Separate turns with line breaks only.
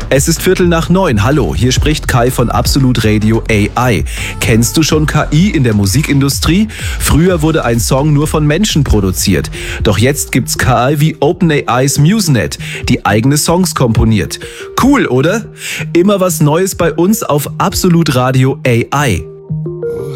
Es ist 8:45. Hallo, hier spricht Kai von Absolut Radio AI. Kennst du schon KI in der Musikindustrie? Früher wurde ein Song nur von Menschen produziert. Doch jetzt gibt's KI wie OpenAI's MuseNet, die eigene Songs komponiert. Cool, oder? Immer was Neues bei uns auf Absolut Radio AI.